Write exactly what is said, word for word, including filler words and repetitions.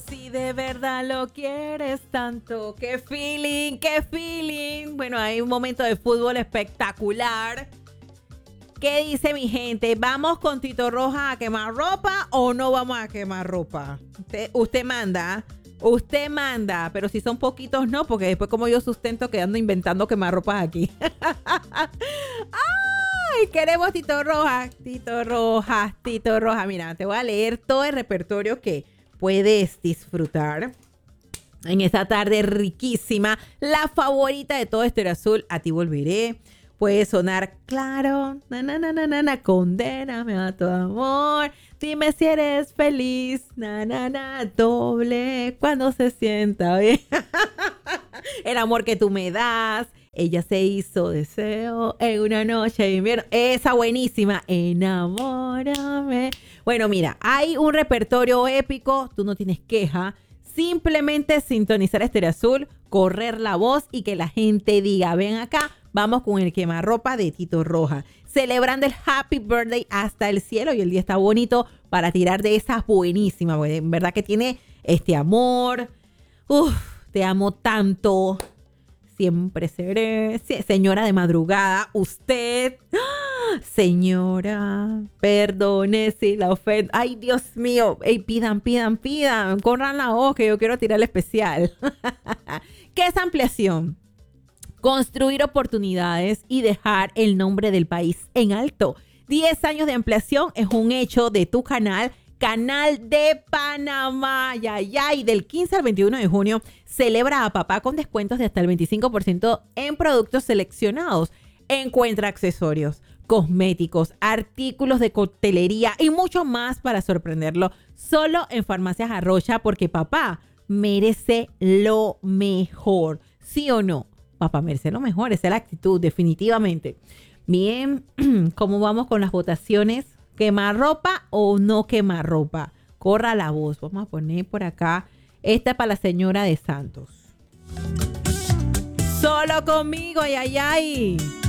si de verdad lo quieres tanto. ¡Qué feeling, qué feeling! Bueno, hay un momento de fútbol espectacular. ¿Qué dice mi gente? ¿Vamos con Tito Roja a quemar ropa o no vamos a quemar ropa? Usted, usted manda, usted manda, pero si son poquitos no, porque después como yo sustento quedando inventando quemar ropas aquí. ¡Ay! Queremos Tito Roja, Tito Roja, Tito Roja. Mira, te voy a leer todo el repertorio que puedes disfrutar en esta tarde riquísima. La favorita de todo Estéreo Azul, A Ti Volveré. Puede sonar claro, na, na, na, na, na, na, condéname a tu amor, dime si eres feliz, na, na, na, doble, cuando se sienta bien. El amor que tú me das, ella se hizo deseo en una noche de invierno. Esa buenísima, enamórame. Bueno, mira, hay un repertorio épico, tú no tienes queja. Simplemente sintonizar Estéreo Azul, correr la voz y que la gente diga, ven acá, vamos con el quemarropa de Tito Roja. Celebrando el Happy Birthday hasta el cielo y el día está bonito para tirar de esas buenísimas. Porque en verdad que tiene este amor. Uf, te amo tanto. Siempre seré. Señora de madrugada, usted. Señora, perdone si la ofendo. Ay, Dios mío. Ey, pidan, pidan, pidan. Corran la voz que yo quiero tirar el especial. ¿Qué es ampliación? Construir oportunidades y dejar el nombre del país en alto. diez años de ampliación es un hecho de tu canal, Canal de Panamá. Ya, ya. Y del quince al veintiuno de junio celebra a papá con descuentos de hasta el veinticinco por ciento en productos seleccionados. Encuentra accesorios, cosméticos, artículos de coctelería y mucho más para sorprenderlo solo en Farmacias Arrocha, porque papá merece lo mejor. ¿Sí o no? Papá merece lo mejor, esa es la actitud, definitivamente. Bien, ¿cómo vamos con las votaciones? ¿Quemar ropa o no quemar ropa? Corra la voz. Vamos a poner por acá. Esta es para la señora de Santos. Solo conmigo, ay, ay, ay.